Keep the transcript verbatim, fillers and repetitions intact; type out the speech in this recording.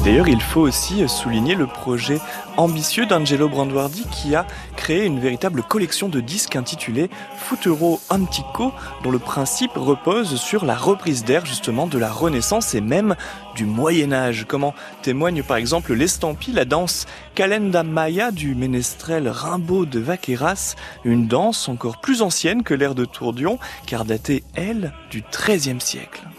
D'ailleurs, il faut aussi souligner le projet ambitieux d'Angelo Branduardi qui a créé une véritable collection de disques intitulée Futuro Antico, dont le principe repose sur la reprise d'air justement de la Renaissance et même du Moyen-Âge. Comment témoigne par exemple l'estampille, la danse Calenda Maya du ménestrel Rimbaud de Vaqueras, une danse encore plus ancienne que l'ère de Tourdion, car datée, elle, du treizième siècle.